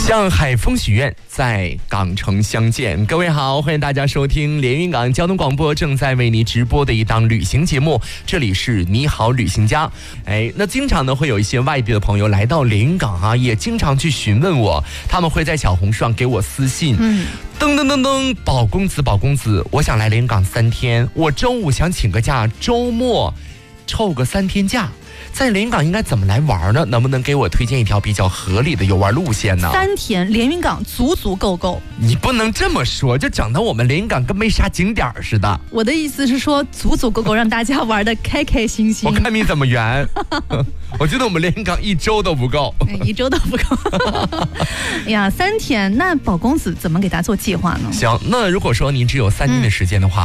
向海风许愿，在港城相见。各位好，欢迎大家收听连云港交通广播正在为你直播的一档旅行节目，这里是你好旅行家。那经常呢会有一些外地的朋友来到连云港啊，也经常去询问我，他们会在小红书上给我私信，噔噔噔噔，宝公子，我想来连云港3天，我周五想请个假，周末凑个3天假。在连云港应该怎么来玩呢？能不能给我推荐一条比较合理的游玩路线呢 ？3天连云港足够。 你不能这么说，就整得我们连云港跟没啥景点似的。 我的意思是说足够，让大家玩得开心。 我看你怎么圆。我觉得我们连云港1周都不够。 1周都不够。哎呀，3天，那宝公子怎么给大家做计划呢？ 行，那如果说您只有3天的时间的话，